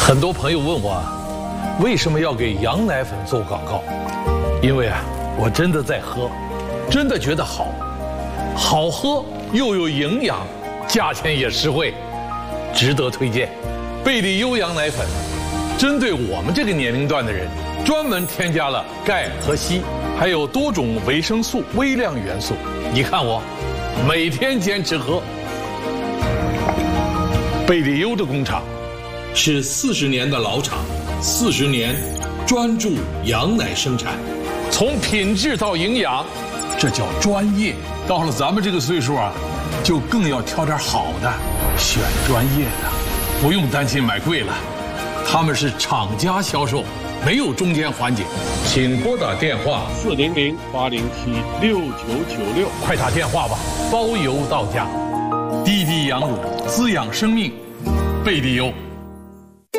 很多朋友问我为什么要给羊奶粉做广告？因为我真的在喝，真的觉得好，好喝又有营养，价钱也实惠，值得推荐。贝利优羊奶粉，针对我们这个年龄段的人，专门添加了钙和硒，还有多种维生素、微量元素。你看我，每天坚持喝。贝利优的工厂是40年的老厂，40年专注羊奶生产，从品质到营养，这叫专业。到了咱们这个岁数就更要挑点好的，选专业的，不用担心买贵了。他们是厂家销售，没有中间环节。请拨打电话 400-807-6996， 快打电话吧，包邮到家。滴滴羊乳滋养生命，贝利优。